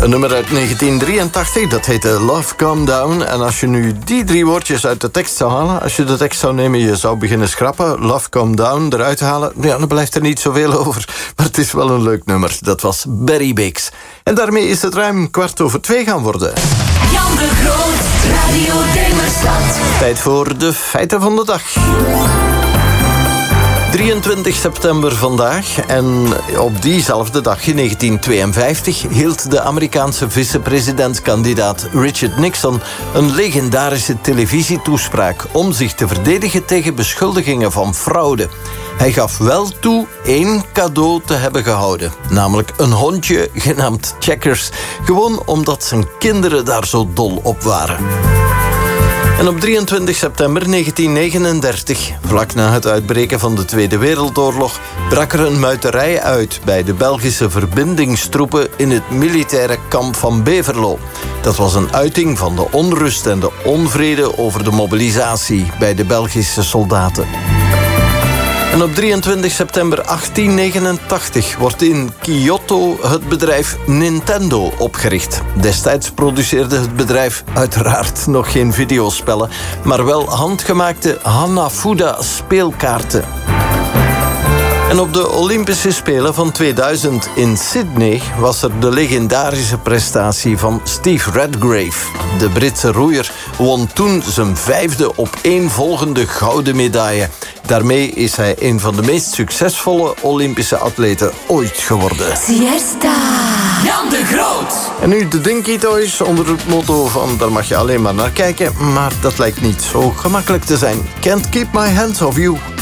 Een nummer uit 1983, dat heette Love Calm Down. En als je nu die 3 woordjes uit de tekst zou halen, als je de tekst zou nemen, je zou beginnen schrappen, Love Calm Down eruit halen, ja, dan blijft er niet zoveel over. Maar het is wel een leuk nummer. Dat was Barry Biggs. En daarmee is het ruim 2:15 gaan worden. Jan de Groot, Radio Demerstad. Tijd voor de feiten van de dag. 23 september vandaag en op diezelfde dag in 1952 hield de Amerikaanse vicepresidentskandidaat Richard Nixon een legendarische televisietoespraak om zich te verdedigen tegen beschuldigingen van fraude. Hij gaf wel toe 1 cadeau te hebben gehouden, namelijk een hondje genaamd Checkers, gewoon omdat zijn kinderen daar zo dol op waren. En op 23 september 1939, vlak na het uitbreken van de Tweede Wereldoorlog, brak er een muiterij uit bij de Belgische verbindingstroepen in het militaire kamp van Beverlo. Dat was een uiting van de onrust en de onvrede over de mobilisatie bij de Belgische soldaten. En op 23 september 1889 wordt in Kyoto het bedrijf Nintendo opgericht. Destijds produceerde het bedrijf uiteraard nog geen videospellen, maar wel handgemaakte Hanafuda speelkaarten. En op de Olympische Spelen van 2000 in Sydney was er de legendarische prestatie van Steve Redgrave. De Britse roeier won toen zijn 5e opeenvolgende gouden medaille. Daarmee is hij een van de meest succesvolle Olympische atleten ooit geworden. Siesta. Jan de Groot. En nu de Dinky Toys onder het motto van daar mag je alleen maar naar kijken, maar dat lijkt niet zo gemakkelijk te zijn. Can't keep my hands off you.